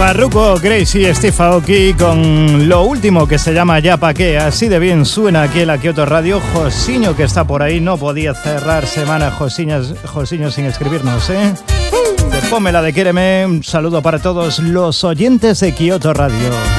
Farruko, Gracie, Steve Aoki con lo último que se llama Ya Pa' Qué. Así de bien suena aquí en la Kioto Radio. Josiño, que está por ahí, no podía cerrar semana Josiño sin escribirnos, ¿eh? De Ponme la de Quéreme. Un saludo para todos los oyentes de Kioto Radio.